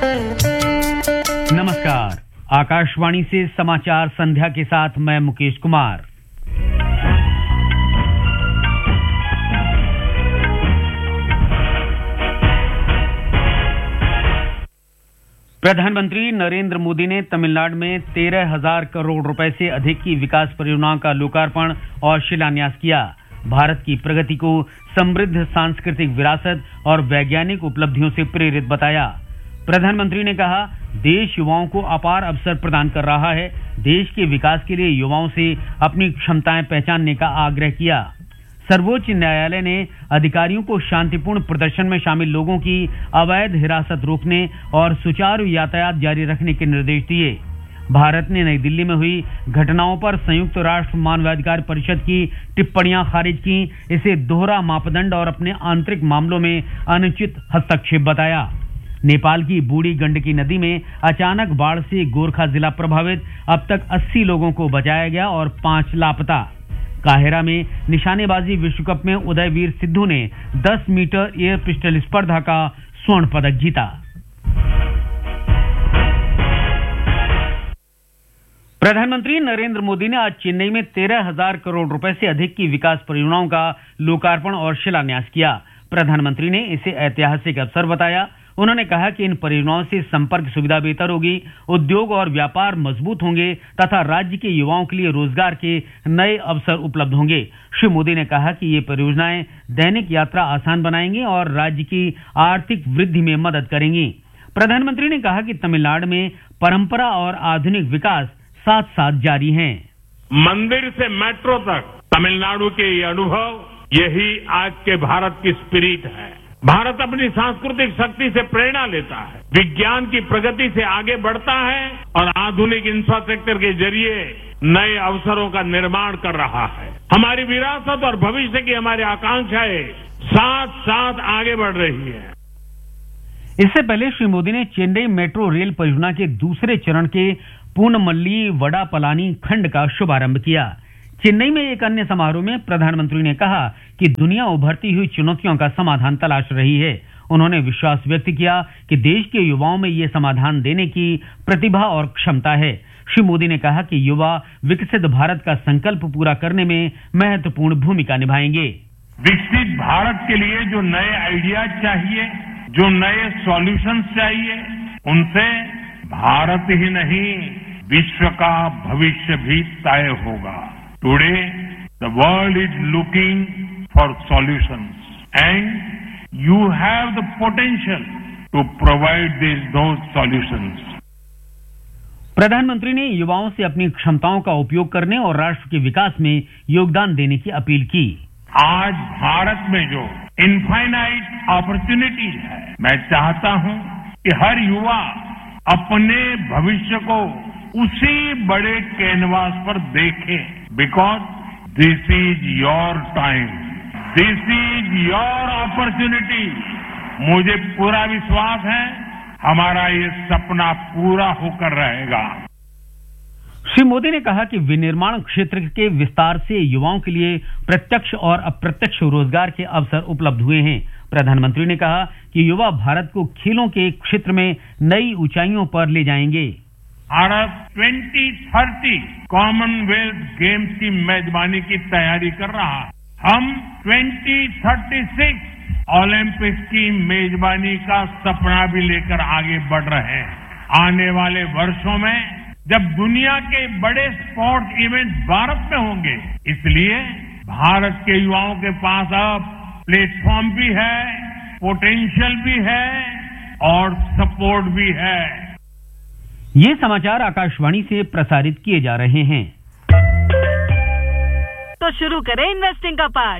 नमस्कार, आकाशवाणी से समाचार संध्या के साथ मैं मुकेश कुमार। प्रधानमंत्री नरेंद्र मोदी ने तमिलनाडु में 13,000 करोड़ रुपए से अधिक की विकास परियोजनाओं का लोकार्पण और शिलान्यास किया। भारत की प्रगति को समृद्ध सांस्कृतिक विरासत और वैज्ञानिक उपलब्धियों से प्रेरित बताया। प्रधानमंत्री ने कहा, देश युवाओं को अपार अवसर प्रदान कर रहा है। देश के विकास के लिए युवाओं से अपनी क्षमताएं पहचानने का आग्रह किया। सर्वोच्च न्यायालय ने अधिकारियों को शांतिपूर्ण प्रदर्शन में शामिल लोगों की अवैध हिरासत रोकने और सुचारू यातायात जारी रखने के निर्देश दिए। भारत ने नई दिल्ली में हुई घटनाओं पर संयुक्त राष्ट्र मानवाधिकार परिषद की टिप्पणियां खारिज की। इसे दोहरा मापदंड और अपने आंतरिक मामलों में अनुचित हस्तक्षेप बताया। नेपाल की बूढ़ी गंडकी नदी में अचानक बाढ़ से गोरखा जिला प्रभावित। अब तक 80 लोगों को बचाया गया और 5 लापता। काहिरा में निशानेबाजी विश्व कप में उदयवीर सिद्धू ने 10 मीटर एयर पिस्टल स्पर्धा का स्वर्ण पदक जीता। प्रधानमंत्री नरेंद्र मोदी ने आज चेन्नई में 13,000 करोड़ रुपए से अधिक की विकास परियोजनाओं का लोकार्पण और शिलान्यास किया। प्रधानमंत्री ने इसे ऐतिहासिक अवसर बताया। उन्होंने कहा कि इन परियोजनाओं से संपर्क सुविधा बेहतर होगी, उद्योग और व्यापार मजबूत होंगे तथा राज्य के युवाओं के लिए रोजगार के नए अवसर उपलब्ध होंगे। श्री मोदी ने कहा कि ये परियोजनाएं दैनिक यात्रा आसान बनाएंगी और राज्य की आर्थिक वृद्धि में मदद करेंगी। प्रधानमंत्री ने कहा कि तमिलनाडु में परंपरा और आधुनिक विकास साथ साथ जारी हैं। मंदिर से मेट्रो तक तमिलनाडु के ये अनुभव, यही आज के भारत की स्पिरिट है। भारत अपनी सांस्कृतिक शक्ति से प्रेरणा लेता है, विज्ञान की प्रगति से आगे बढ़ता है और आधुनिक इंफ्रास्ट्रक्चर के जरिए नए अवसरों का निर्माण कर रहा है। हमारी विरासत और भविष्य की हमारी आकांक्षाएं साथ साथ आगे बढ़ रही है। इससे पहले श्री मोदी ने चेन्नई मेट्रो रेल परियोजना के दूसरे चरण के पूनमल्ली वडापलानी खंड का शुभारंभ किया। चेन्नई में एक अन्य समारोह में प्रधानमंत्री ने कहा कि दुनिया उभरती हुई चुनौतियों का समाधान तलाश रही है। उन्होंने विश्वास व्यक्त किया कि देश के युवाओं में ये समाधान देने की प्रतिभा और क्षमता है। श्री मोदी ने कहा कि युवा विकसित भारत का संकल्प पूरा करने में महत्वपूर्ण भूमिका निभाएंगे। विकसित भारत के लिए जो नए आइडियाज चाहिए, जो नए सॉल्यूशंस चाहिए, उनसे भारत ही नहीं विश्व का भविष्य भी तय होगा। Today, the world is looking for solutions, and you have the potential to provide those solutions. प्रधानमंत्री ने युवाओं से अपनी क्षमताओं का उपयोग करने और राष्ट्र के विकास में योगदान देने की अपील की। आज भारत में जो इनफाइनाइट अपॉर्चुनिटीज है, मैं चाहता हूं कि हर युवा अपने भविष्य को उसी बड़े कैनवास पर देखें, because this is your time, this is your opportunity. मुझे पूरा विश्वास है हमारा ये सपना पूरा होकर रहेगा। श्री मोदी ने कहा कि विनिर्माण क्षेत्र के विस्तार से युवाओं के लिए प्रत्यक्ष और अप्रत्यक्ष रोजगार के अवसर उपलब्ध हुए हैं। प्रधानमंत्री ने कहा कि युवा भारत को खेलों के क्षेत्र में नई ऊंचाइयों पर ले जाएंगे। भारत 2030 कॉमनवेल्थ गेम्स की मेजबानी की तैयारी कर रहा है। हम 2036 ओलंपिक्स की मेजबानी का सपना भी लेकर आगे बढ़ रहे हैं। आने वाले वर्षों में जब दुनिया के बड़े स्पोर्ट्स इवेंट भारत में होंगे, इसलिए भारत के युवाओं के पास अब प्लेटफॉर्म भी है, पोटेंशियल भी है और सपोर्ट भी है। ये समाचार आकाशवाणी से प्रसारित किए जा रहे हैं। तो शुरू करें इन्वेस्टिंग का पार्ट।